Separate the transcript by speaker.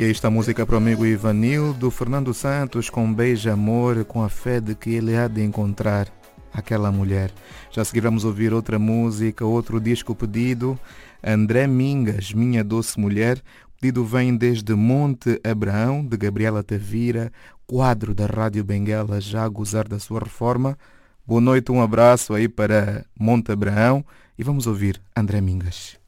Speaker 1: E aí está a música para o amigo Ivanildo, Fernando Santos com Beija-Amor, com a fé de que ele há de encontrar aquela mulher. Já a seguir vamos ouvir outra música, outro disco pedido, André Mingas, Minha Doce Mulher. O pedido vem desde Monte Abraão, de Gabriela Tavira, quadro da Rádio Benguela, já a gozar da sua reforma. Boa noite, um abraço aí para Monte Abraão e vamos ouvir André Mingas.